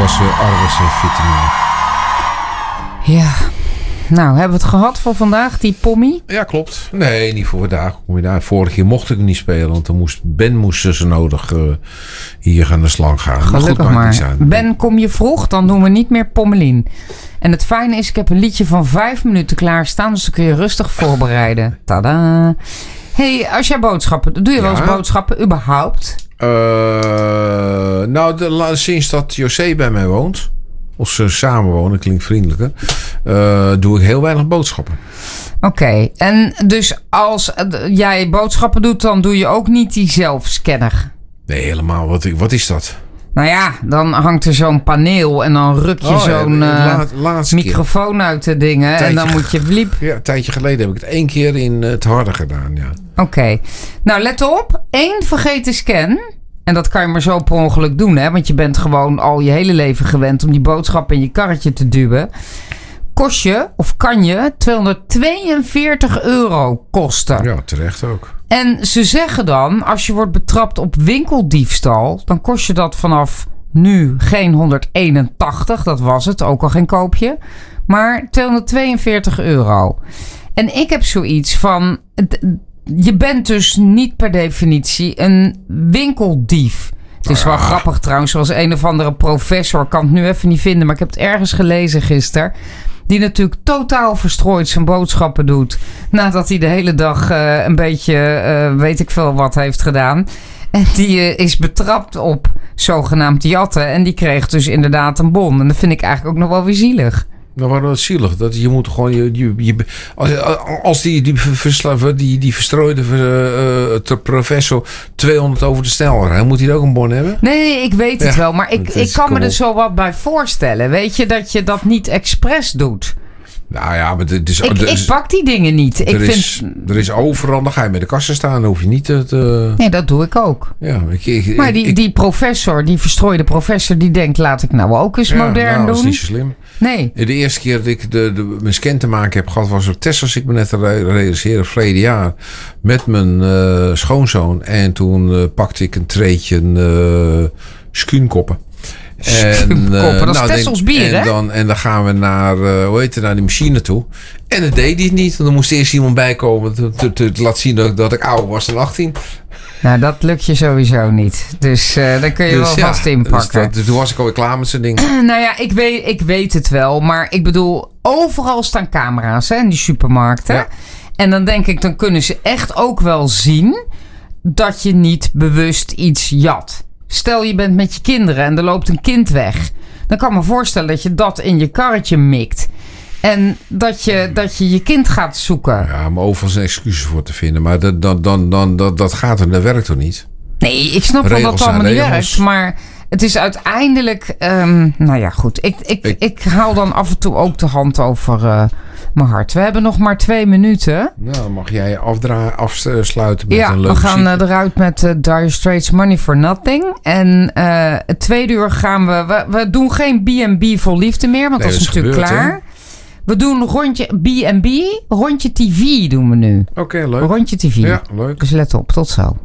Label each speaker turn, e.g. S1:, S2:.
S1: was weer Arwes en vitamine.
S2: Ja. Nou, hebben we het gehad voor vandaag, die Pommy?
S1: Ja, klopt. Nee, niet voor vandaag. Vorige keer mocht ik niet spelen, want dan moest ze nodig hier aan de slag gaan.
S2: Gelukkig maar. Ben, kom je vroeg, dan doen we niet meer Pommelien. En het fijne is, ik heb een liedje van 5 minuten klaarstaan, dus dan kun je rustig voorbereiden. Tada! Hey, als jij boodschappen... Doe je wel eens boodschappen überhaupt?
S1: Sinds dat José bij mij woont... Of ze samen wonen, klinkt vriendelijker... doe ik heel weinig boodschappen.
S2: Oké. En dus als jij boodschappen doet... dan doe je ook niet die zelfscanner?
S1: Nee, helemaal. Wat is dat?
S2: Nou ja, dan hangt er zo'n paneel... en dan ruk je zo'n microfoon uit de dingen... en dan moet je bliep.
S1: Ja, een tijdje geleden heb ik het 1 keer in het harde gedaan, ja.
S2: Oké. Nou, let op. 1 vergeten scan... En dat kan je maar zo per ongeluk doen, hè? Want je bent gewoon al je hele leven gewend om die boodschap in je karretje te duwen. Kost je, of kan je, €242 kosten.
S1: Ja, terecht ook.
S2: En ze zeggen dan, als je wordt betrapt op winkeldiefstal... dan kost je dat vanaf nu geen 181, dat was het, ook al geen koopje. Maar €242. En ik heb zoiets van... Je bent dus niet per definitie een winkeldief. Het is wel grappig trouwens, zoals een of andere professor... kan het nu even niet vinden, maar ik heb het ergens gelezen gisteren... die natuurlijk totaal verstrooid zijn boodschappen doet... nadat hij de hele dag een beetje weet ik veel wat heeft gedaan. En die is betrapt op zogenaamd jatten... en die kreeg dus inderdaad een bon. En dat vind ik eigenlijk ook nog wel weer zielig.
S1: Nou, waarom is zielig? Dat je moet gewoon als die verstrooide professor 200 over de snelweg, moet hij ook een bon hebben?
S2: Nee, ik weet het wel, maar ik kan me er zo wat bij voorstellen. Weet je, dat je dat niet expres doet.
S1: Nou ja, maar
S2: ik pak die dingen niet.
S1: Er is overal, dan ga je met de kassen staan, dan hoef je niet te...
S2: Nee, dat doe ik ook.
S1: Ja,
S2: maar die professor, die verstrooide professor, die denkt, laat ik nou ook eens modern doen.
S1: Dat is niet zo slim.
S2: Nee.
S1: De eerste keer dat ik mijn scan te maken heb gehad, was op Texas. Ik ben net te realiseren, verleden jaar, met mijn schoonzoon. En toen pakte ik een treetje skuunkoppen.
S2: Dat is Tessels bier, hè?
S1: En dan gaan we naar, naar die machine toe. En dat deed hij niet. Dan moest eerst iemand bijkomen te laten zien dat ik ouder was dan 18.
S2: Nou, dat lukt je sowieso niet. Dus daar kun je wel vast inpakken.
S1: Dus toen was ik alweer klaar met zijn ding.
S2: Nou ja, ik weet het wel. Maar ik bedoel, overal staan camera's in die supermarkten. Ja. En dan denk ik, dan kunnen ze echt ook wel zien dat je niet bewust iets jat. Stel je bent met je kinderen en er loopt een kind weg. Dan kan ik me voorstellen dat je dat in je karretje mikt. En dat je kind gaat zoeken.
S1: Ja, maar overal zijn excuses voor te vinden. Maar dat gaat er, dat werkt toch niet?
S2: Nee, ik snap wel dat het allemaal niet werkt. Maar het is uiteindelijk... nou ja, goed. Ik haal dan af en toe ook de hand over mijn hart. We hebben nog maar 2 minuten.
S1: Nou, dan mag jij afsluiten met een leuk
S2: we gaan eruit met Dire Straits Money for Nothing. En het 2e uur gaan we doen geen B&B voor liefde meer. Want dat is natuurlijk klaar. Hè? We doen een rondje B&B. Rondje TV doen we nu.
S1: Oké, leuk.
S2: Rondje TV.
S1: Ja, leuk.
S2: Dus let op. Tot zo.